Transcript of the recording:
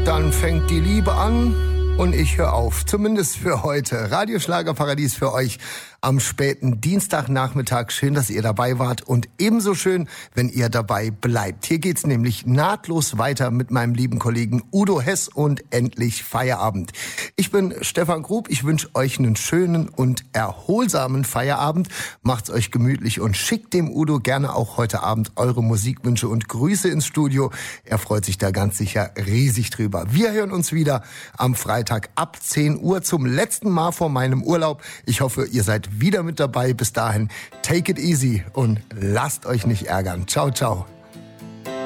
dann fängt die Liebe an und ich höre auf. Zumindest für heute. Radio Schlagerparadies für euch am späten Dienstagnachmittag. Schön, dass ihr dabei wart und ebenso schön, wenn ihr dabei bleibt. Hier geht's nämlich nahtlos weiter mit meinem lieben Kollegen Udo Hess und endlich Feierabend. Ich bin Stefan Grub. Ich wünsche euch einen schönen und erholsamen Feierabend. Macht's euch gemütlich und schickt dem Udo gerne auch heute Abend eure Musikwünsche und Grüße ins Studio. Er freut sich da ganz sicher riesig drüber. Wir hören uns wieder am Freitag ab 10 Uhr zum letzten Mal vor meinem Urlaub. Ich hoffe, ihr seid wieder mit dabei. Bis dahin, take it easy und lasst euch nicht ärgern. Ciao, ciao.